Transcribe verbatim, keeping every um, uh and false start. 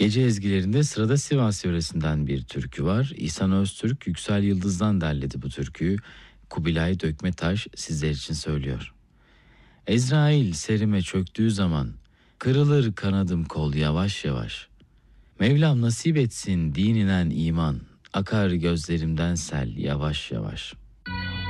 Gece ezgilerinde sırada Sivas yöresinden bir türkü var. İhsan Öztürk, Yüksel Yıldız'dan derledi bu türküyü. Kubilay Dökmetaş sizler için söylüyor. Ezrail serime çöktüğü zaman, kırılır kanadım kol yavaş yavaş. Mevlam nasip etsin dininen iman, akar gözlerimden sel yavaş yavaş.